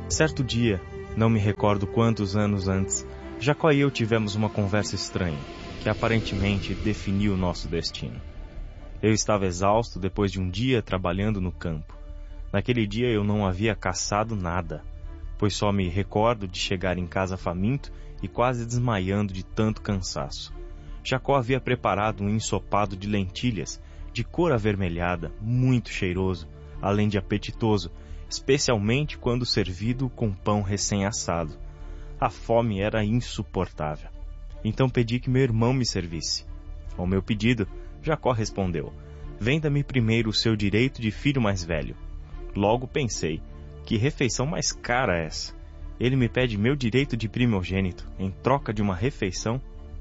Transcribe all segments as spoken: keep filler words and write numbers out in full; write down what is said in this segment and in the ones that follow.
Certo dia, não me recordo quantos anos antes, Jacó e eu tivemos uma conversa estranha, que aparentemente definiu o nosso destino. Eu estava exausto depois de um dia trabalhando no campo. Naquele dia eu não havia caçado nada, pois só me recordo de chegar em casa faminto e quase desmaiando de tanto cansaço. Jacó havia preparado um ensopado de lentilhas, de cor avermelhada, muito cheiroso, além de apetitoso, especialmente quando servido com pão recém-assado. A fome era insuportável. Então pedi que meu irmão me servisse. Ao meu pedido, Jacó respondeu: "Venda-me primeiro o seu direito de filho mais velho." Logo pensei: que refeição mais cara é essa? Ele me pede meu direito de primogênito em troca de uma refeição?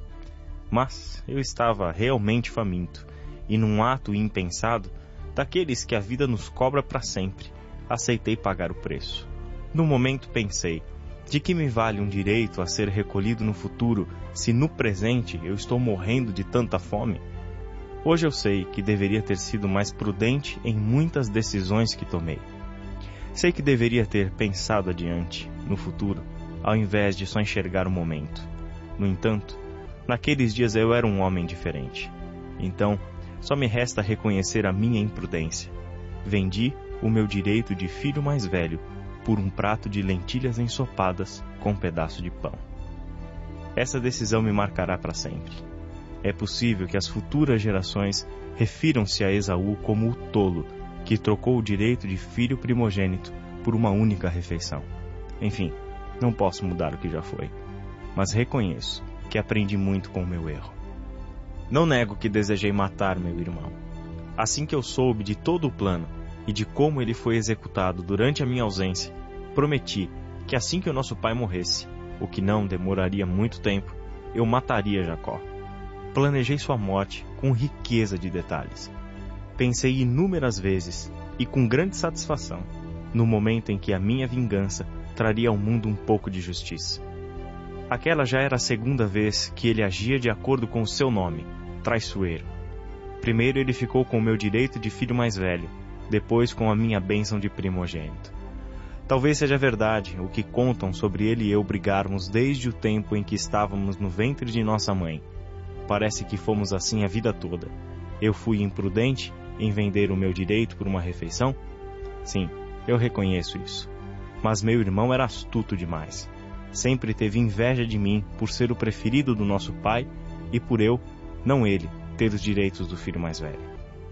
Mas eu estava realmente faminto, e num ato impensado, daqueles que a vida nos cobra para sempre, aceitei pagar o preço. No momento pensei: de que me vale um direito a ser recolhido no futuro, se no presente eu estou morrendo de tanta fome? Hoje eu sei que deveria ter sido mais prudente em muitas decisões que tomei. Sei que deveria ter pensado adiante, no futuro, ao invés de só enxergar o momento. No entanto, naqueles dias eu era um homem diferente. Então, só me resta reconhecer a minha imprudência. Vendi o meu direito de filho mais velho por um prato de lentilhas ensopadas com um pedaço de pão. Essa decisão me marcará para sempre. É possível que as futuras gerações refiram-se a Esaú como o tolo que trocou o direito de filho primogênito por uma única refeição. Enfim, não posso mudar o que já foi, mas reconheço que aprendi muito com o meu erro. Não nego que desejei matar meu irmão. Assim que eu soube de todo o plano e de como ele foi executado durante a minha ausência, prometi que assim que o nosso pai morresse, o que não demoraria muito tempo, eu mataria Jacó. Planejei sua morte com riqueza de detalhes. Pensei inúmeras vezes, e com grande satisfação, no momento em que a minha vingança traria ao mundo um pouco de justiça. Aquela já era a segunda vez que ele agia de acordo com o seu nome, traiçoeiro. Primeiro ele ficou com o meu direito de filho mais velho, depois com a minha bênção de primogênito. Talvez seja verdade o que contam sobre ele e eu brigarmos desde o tempo em que estávamos no ventre de nossa mãe. Parece que fomos assim a vida toda. Eu fui imprudente em vender o meu direito por uma refeição? Sim, eu reconheço isso. Mas meu irmão era astuto demais. Sempre teve inveja de mim por ser o preferido do nosso pai e por eu, não ele, ter os direitos do filho mais velho.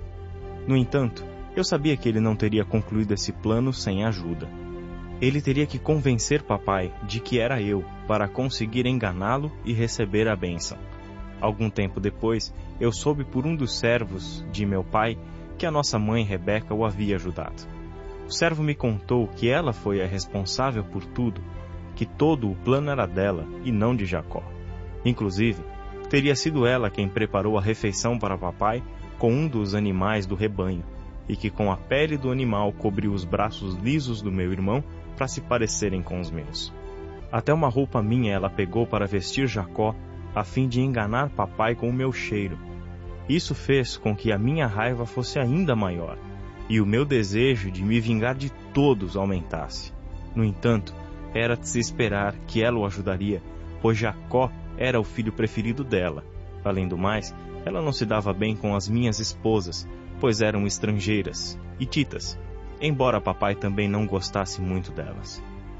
No entanto, eu sabia que ele não teria concluído esse plano sem ajuda. Ele teria que convencer papai de que era eu para conseguir enganá-lo e receber a bênção. Algum tempo depois, eu soube por um dos servos de meu pai que a nossa mãe Rebeca o havia ajudado. O servo me contou que ela foi a responsável por tudo, que todo o plano era dela e não de Jacó. Inclusive, teria sido ela quem preparou a refeição para papai com um dos animais do rebanho, e que com a pele do animal cobriu os braços lisos do meu irmão para se parecerem com os meus. Até uma roupa minha ela pegou para vestir Jacó, a fim de enganar papai com o meu cheiro. Isso fez com que a minha raiva fosse ainda maior, e o meu desejo de me vingar de todos aumentasse. No entanto, era de se esperar que ela o ajudaria, pois Jacó era o filho preferido dela. Além do mais, ela não se dava bem com as minhas esposas, pois eram estrangeiras, hititas, embora papai também não gostasse muito delas.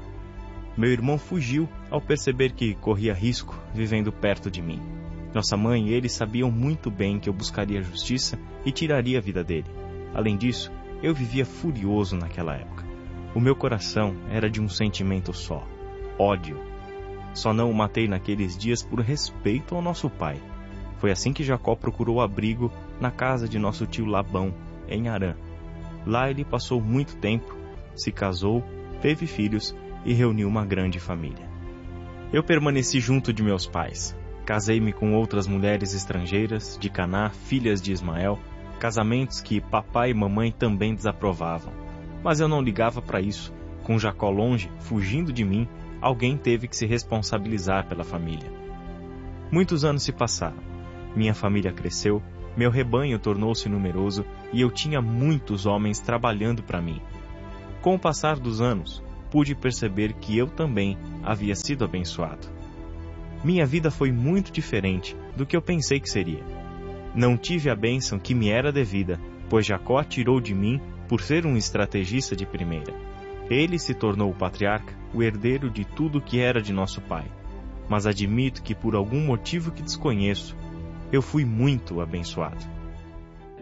Meu irmão fugiu ao perceber que corria risco vivendo perto de mim. Nossa mãe e ele sabiam muito bem que eu buscaria justiça e tiraria a vida dele. Além disso, eu vivia furioso naquela época. O meu coração era de um sentimento só: ódio. Só não o matei naqueles dias por respeito ao nosso pai. Foi assim que Jacó procurou abrigo na casa de nosso tio Labão, em Harã. Lá ele passou muito tempo, se casou, teve filhos e reuniu uma grande família. Eu permaneci junto de meus pais. Casei-me com outras mulheres estrangeiras, de Caná, filhas de Ismael, casamentos que papai e mamãe também desaprovavam. Mas eu não ligava para isso. Com Jacó longe, fugindo de mim, alguém teve que se responsabilizar pela família. Muitos anos se passaram. Minha família cresceu, meu rebanho tornou-se numeroso e eu tinha muitos homens trabalhando para mim. Com o passar dos anos, pude perceber que eu também havia sido abençoado. Minha vida foi muito diferente do que eu pensei que seria. Não tive a bênção que me era devida, pois Jacó tirou de mim por ser um estrategista de primeira. Ele se tornou o patriarca, o herdeiro de tudo que era de nosso pai. Mas admito que por algum motivo que desconheço, eu fui muito abençoado.